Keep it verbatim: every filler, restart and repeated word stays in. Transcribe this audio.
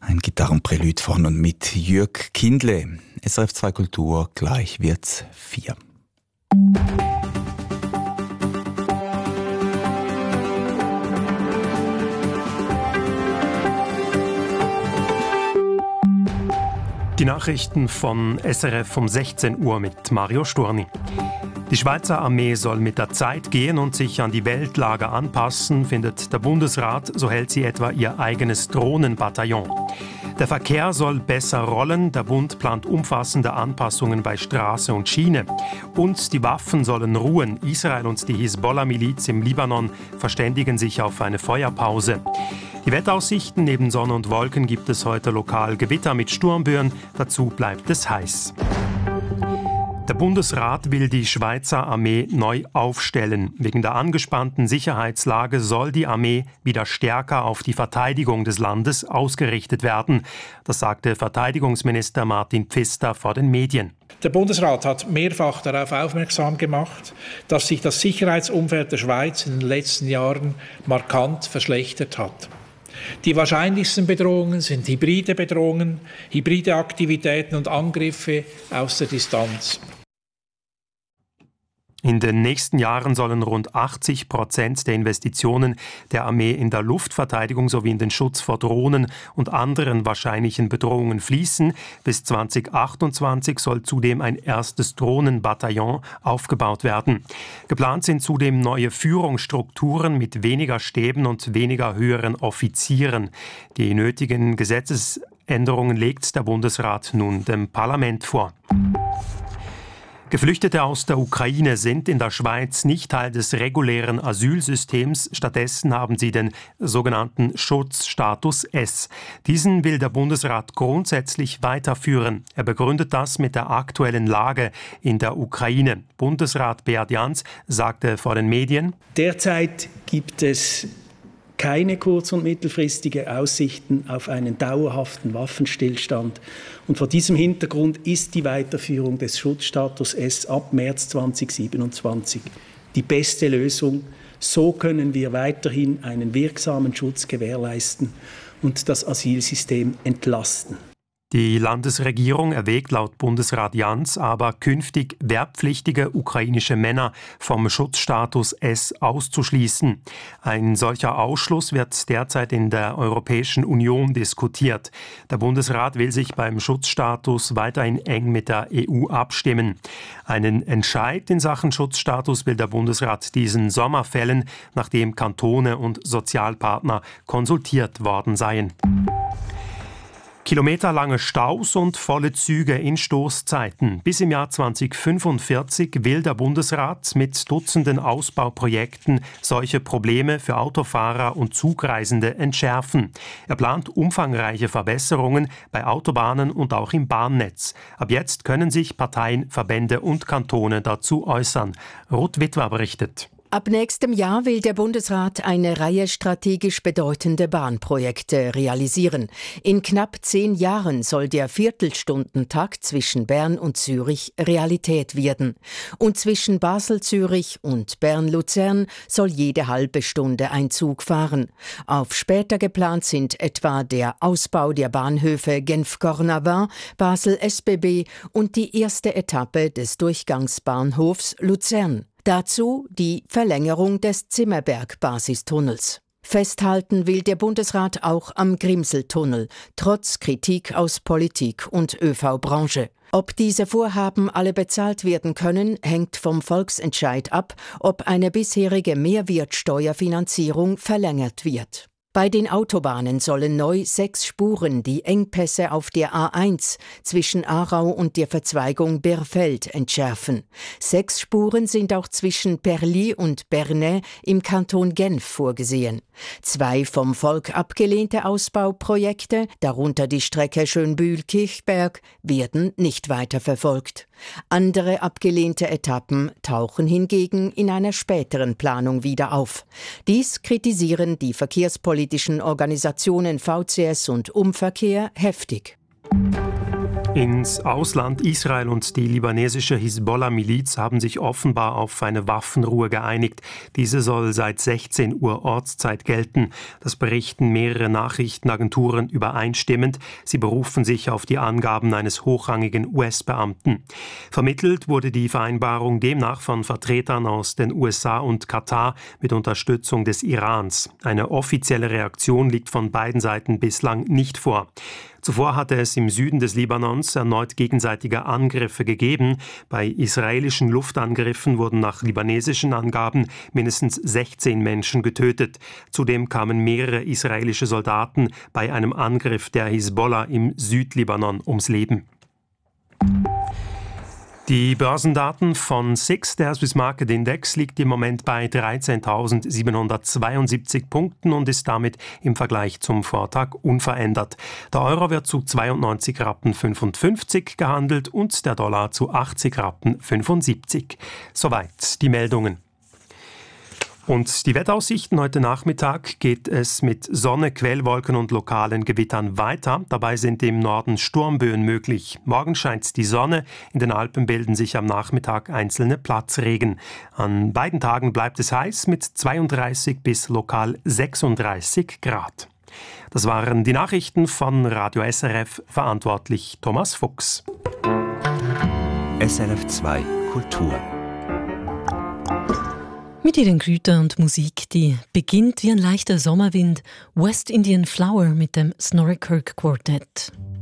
Ein Gitarrenprälude von und mit Jürg Kindle. S R F zwei Kultur, gleich wird's vier. Die Nachrichten von S R F um sechzehn Uhr mit Mario Storni. Die Schweizer Armee soll mit der Zeit gehen und sich an die Weltlage anpassen, findet der Bundesrat, so hält sie etwa ihr eigenes Drohnenbataillon. Der Verkehr soll besser rollen, der Bund plant umfassende Anpassungen bei Straße und Schiene. Und die Waffen sollen ruhen. Israel und die Hisbollah-Miliz im Libanon verständigen sich auf eine Feuerpause. Die Wetteraussichten: neben Sonne und Wolken gibt es heute lokal Gewitter mit Sturmböen. Dazu bleibt es heiß. Der Bundesrat will die Schweizer Armee neu aufstellen. Wegen der angespannten Sicherheitslage soll die Armee wieder stärker auf die Verteidigung des Landes ausgerichtet werden. Das sagte Verteidigungsminister Martin Pfister vor den Medien. Der Bundesrat hat mehrfach darauf aufmerksam gemacht, dass sich das Sicherheitsumfeld der Schweiz in den letzten Jahren markant verschlechtert hat. Die wahrscheinlichsten Bedrohungen sind hybride Bedrohungen, hybride Aktivitäten und Angriffe aus der Distanz. In den nächsten Jahren sollen rund achtzig Prozent der Investitionen der Armee in der Luftverteidigung sowie in den Schutz vor Drohnen und anderen wahrscheinlichen Bedrohungen fließen. Bis zwanzig achtundzwanzig soll zudem ein erstes Drohnenbataillon aufgebaut werden. Geplant sind zudem neue Führungsstrukturen mit weniger Stäben und weniger höheren Offizieren. Die nötigen Gesetzesänderungen legt der Bundesrat nun dem Parlament vor. Geflüchtete aus der Ukraine sind in der Schweiz nicht Teil des regulären Asylsystems. Stattdessen haben sie den sogenannten Schutzstatus S. Diesen will der Bundesrat grundsätzlich weiterführen. Er begründet das mit der aktuellen Lage in der Ukraine. Bundesrat Beat Jans sagte vor den Medien: Derzeit gibt es keine kurz- und mittelfristige Aussichten auf einen dauerhaften Waffenstillstand. Und vor diesem Hintergrund ist die Weiterführung des Schutzstatus S ab März zweitausendsiebenundzwanzig die beste Lösung. So können wir weiterhin einen wirksamen Schutz gewährleisten und das Asylsystem entlasten. Die Landesregierung erwägt laut Bundesrat Jans aber künftig wehrpflichtige ukrainische Männer vom Schutzstatus S auszuschließen. Ein solcher Ausschluss wird derzeit in der Europäischen Union diskutiert. Der Bundesrat will sich beim Schutzstatus weiterhin eng mit der E U abstimmen. Einen Entscheid in Sachen Schutzstatus will der Bundesrat diesen Sommer fällen, nachdem Kantone und Sozialpartner konsultiert worden seien. Kilometerlange Staus und volle Züge in Stoßzeiten. Bis im Jahr zweitausendfünfundvierzig will der Bundesrat mit Dutzenden Ausbauprojekten solche Probleme für Autofahrer und Zugreisende entschärfen. Er plant umfangreiche Verbesserungen bei Autobahnen und auch im Bahnnetz. Ab jetzt können sich Parteien, Verbände und Kantone dazu äußern. Ruth Witwer berichtet. Ab nächstem Jahr will der Bundesrat eine Reihe strategisch bedeutende Bahnprojekte realisieren. In knapp zehn Jahren soll der Viertelstundentakt zwischen Bern und Zürich Realität werden. Und zwischen Basel-Zürich und Bern-Luzern soll jede halbe Stunde ein Zug fahren. Auf später geplant sind etwa der Ausbau der Bahnhöfe Genf-Cornavin, Basel-S B B und die erste Etappe des Durchgangsbahnhofs Luzern. Dazu die Verlängerung des Zimmerberg-Basistunnels. Festhalten will der Bundesrat auch am Grimseltunnel, trotz Kritik aus Politik und Ö V-Branche. Ob diese Vorhaben alle bezahlt werden können, hängt vom Volksentscheid ab, ob eine bisherige Mehrwertsteuerfinanzierung verlängert wird. Bei den Autobahnen sollen neu sechs Spuren die Engpässe auf der A eins zwischen Aarau und der Verzweigung Birfeld entschärfen. Sechs Spuren sind auch zwischen Perly und Bernay im Kanton Genf vorgesehen. Zwei vom Volk abgelehnte Ausbauprojekte, darunter die Strecke Schönbühl-Kirchberg, werden nicht weiterverfolgt. Andere abgelehnte Etappen tauchen hingegen in einer späteren Planung wieder auf. Dies kritisieren die verkehrspolitischen Organisationen V C S und Umverkehr heftig. Ins Ausland. Israel und die libanesische Hisbollah-Miliz haben sich offenbar auf eine Waffenruhe geeinigt. Diese soll seit sechzehn Uhr Ortszeit gelten. Das berichten mehrere Nachrichtenagenturen übereinstimmend. Sie berufen sich auf die Angaben eines hochrangigen U S-Beamten. Vermittelt wurde die Vereinbarung demnach von Vertretern aus den U S A und Katar mit Unterstützung des Irans. Eine offizielle Reaktion liegt von beiden Seiten bislang nicht vor. Zuvor hatte es im Süden des Libanons erneut gegenseitige Angriffe gegeben. Bei israelischen Luftangriffen wurden nach libanesischen Angaben mindestens sechzehn Menschen getötet. Zudem kamen mehrere israelische Soldaten bei einem Angriff der Hisbollah im Südlibanon ums Leben. Die Börsendaten von S I X, der Swiss Market Index, liegt im Moment bei dreizehntausendsiebenhundertzweiundsiebzig Punkten und ist damit im Vergleich zum Vortag unverändert. Der Euro wird zu zweiundneunzig Rappen fünfundfünfzig gehandelt und der Dollar zu achtzig Rappen fünfundsiebzig. Soweit die Meldungen. Und die Wetteraussichten heute Nachmittag geht es mit Sonne, Quellwolken und lokalen Gewittern weiter. Dabei sind im Norden Sturmböen möglich. Morgen scheint die Sonne. In den Alpen bilden sich am Nachmittag einzelne Platzregen. An beiden Tagen bleibt es heiß mit zweiunddreißig bis lokal sechsunddreißig Grad. Das waren die Nachrichten von Radio S R F, verantwortlich Thomas Fuchs. S R F zwei Kultur. Mit ihren Kräutern und Musik, die beginnt wie ein leichter Sommerwind, West Indian Flower mit dem Snorri Kirk Quartet.